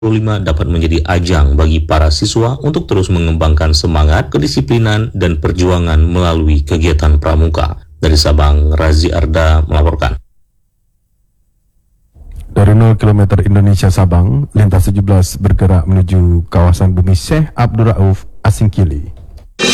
dapat menjadi ajang bagi para siswa untuk terus mengembangkan semangat, kedisiplinan, dan perjuangan melalui kegiatan pramuka. Dari Sabang, Razi Arda melaporkan. Dari 0 km Indonesia Sabang, lintas 17 bergerak menuju kawasan Bumi Syekh Abdul Rauf Asingkili.